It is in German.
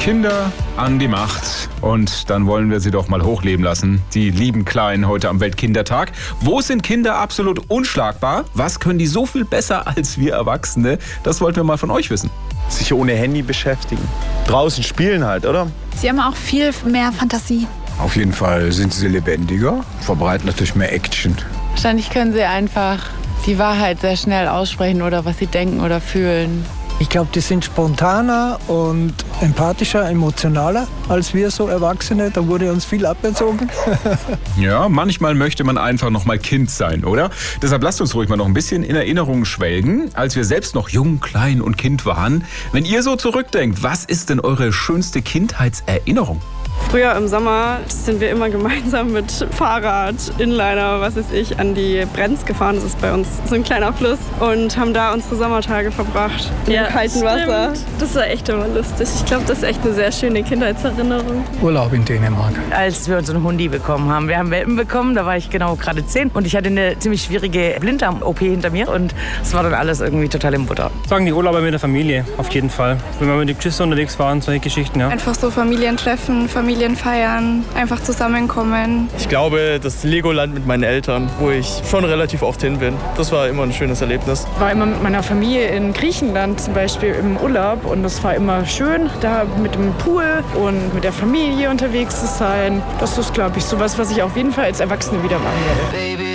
Kinder an die Macht. Und dann wollen wir sie doch mal hochleben lassen. Die lieben Kleinen heute am Weltkindertag. Wo sind Kinder absolut unschlagbar? Was können die so viel besser als wir Erwachsene? Das wollten wir mal von euch wissen. Sich ohne Handy beschäftigen. Draußen spielen halt, oder? Sie haben auch viel mehr Fantasie. Auf jeden Fall sind sie lebendiger, verbreiten natürlich mehr Action. Wahrscheinlich können sie einfach die Wahrheit sehr schnell aussprechen oder was sie denken oder fühlen. Ich glaube, die sind spontaner und empathischer, emotionaler als wir so Erwachsene. Da wurde uns viel aberzogen. Ja, manchmal möchte man einfach noch mal Kind sein, oder? Deshalb lasst uns ruhig mal noch ein bisschen in Erinnerungen schwelgen, als wir selbst noch jung, klein und Kind waren. Wenn ihr so zurückdenkt, was ist denn eure schönste Kindheitserinnerung? Früher im Sommer sind wir immer gemeinsam mit Fahrrad, Inliner, was weiß ich, an die Brenz gefahren. Das ist bei uns so ein kleiner Fluss. Und haben da unsere Sommertage verbracht. Im kalten Wasser. Das war echt immer lustig. Ich glaube, das ist echt eine sehr schöne Kindheitserinnerung. Urlaub in Dänemark. Als wir uns einen Hundi bekommen haben. Wir haben Welpen bekommen, da war ich genau gerade 10. Und ich hatte eine ziemlich schwierige Blinddarm-OP hinter mir. Und es war dann alles irgendwie total im Butter. Sagen die Urlauber mit der Familie, auf jeden Fall. Wenn wir mit den Geschwistern unterwegs waren, solche Geschichten, ja. Einfach so Familientreffen, Familienfeiern, einfach zusammenkommen. Ich glaube, das Legoland mit meinen Eltern, wo ich schon relativ oft hin bin. Das war immer ein schönes Erlebnis. Ich war immer mit meiner Familie in Griechenland zum Beispiel im Urlaub und das war immer schön, da mit dem Pool und mit der Familie unterwegs zu sein. Das ist, glaube ich, sowas, was ich auf jeden Fall als Erwachsene wieder machen werde.